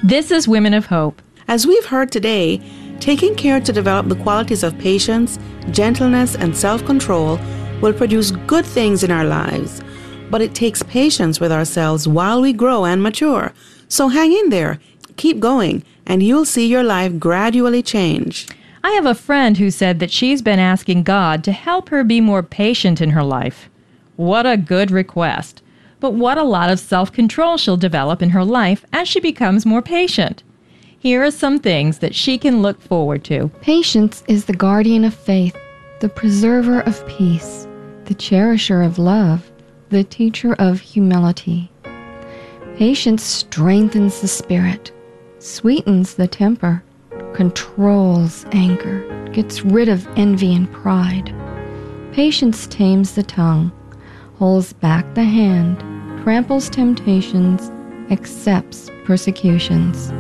This is Women of Hope. As we've heard today, taking care to develop the qualities of patience, gentleness, and self-control will produce good things in our lives. But it takes patience with ourselves while we grow and mature. So hang in there, keep going, and you'll see your life gradually change. I have a friend who said that she's been asking God to help her be more patient in her life. What a good request. But what a lot of self-control she'll develop in her life as she becomes more patient. Here are some things that she can look forward to. Patience is the guardian of faith, the preserver of peace, the cherisher of love, the teacher of humility. Patience strengthens the spirit, sweetens the temper, controls anger, gets rid of envy and pride. Patience tames the tongue, holds back the hand, tramples temptations, accepts persecutions.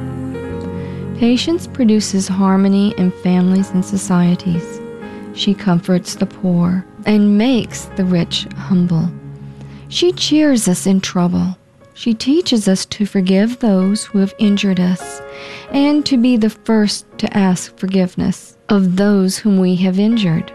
Patience produces harmony in families and societies. She comforts the poor and makes the rich humble. She cheers us in trouble. She teaches us to forgive those who have injured us and to be the first to ask forgiveness of those whom we have injured.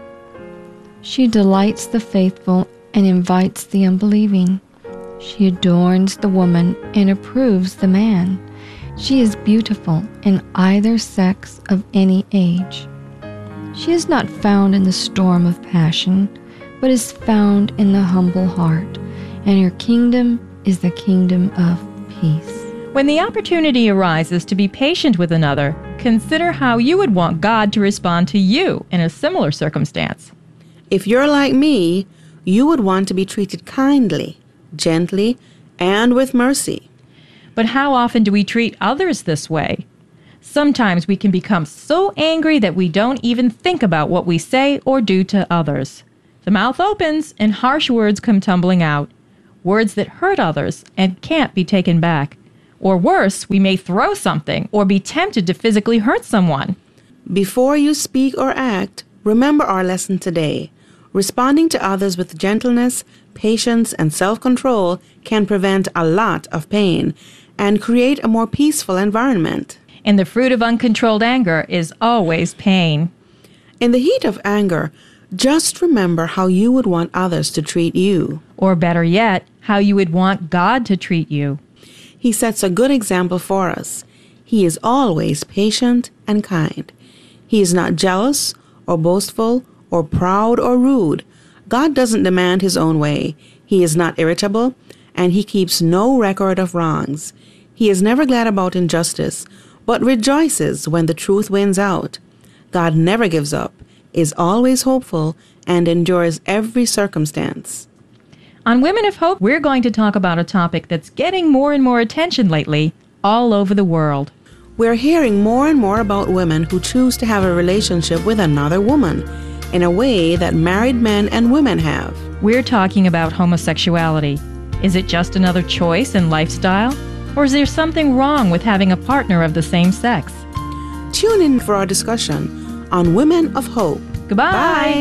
She delights the faithful and invites the unbelieving. She adorns the woman and approves the man. She is beautiful in either sex of any age. She is not found in the storm of passion, but is found in the humble heart, and her kingdom is the kingdom of peace. When the opportunity arises to be patient with another, consider how you would want God to respond to you in a similar circumstance. If you're like me, you would want to be treated kindly, gently, and with mercy. But how often do we treat others this way? Sometimes we can become so angry that we don't even think about what we say or do to others. The mouth opens and harsh words come tumbling out, words that hurt others and can't be taken back. Or worse, we may throw something or be tempted to physically hurt someone. Before you speak or act, remember our lesson today. Responding to others with gentleness, patience, and self-control can prevent a lot of pain and create a more peaceful environment. And the fruit of uncontrolled anger is always pain. In the heat of anger, just remember how you would want others to treat you. Or better yet, how you would want God to treat you. He sets a good example for us. He is always patient and kind. He is not jealous or boastful or proud or rude. God doesn't demand his own way. He is not irritable, and he keeps no record of wrongs. He is never glad about injustice, but rejoices when the truth wins out. God never gives up, is always hopeful, and endures every circumstance. On Women of Hope, we're going to talk about a topic that's getting more and more attention lately all over the world. We're hearing more and more about women who choose to have a relationship with another woman in a way that married men and women have. We're talking about homosexuality. Is it just another choice and lifestyle? Or is there something wrong with having a partner of the same sex? Tune in for our discussion on Women of Hope. Goodbye. Bye.